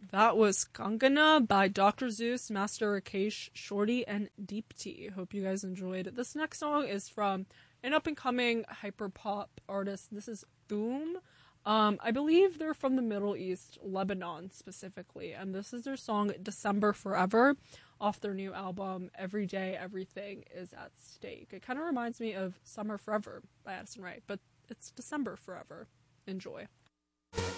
That was Kangana by Dr. Zeus, Master Rakesh, Shorty, and Deepti. Hope you guys enjoyed. This next song is from an up-and-coming hyperpop artist. This is Boom. I believe they're from the Middle East, Lebanon specifically, and this is their song December Forever off their new album Every Day Everything Is at Stake. It kind of reminds me of Summer Forever by Addison Rae, but it's December Forever. Enjoy.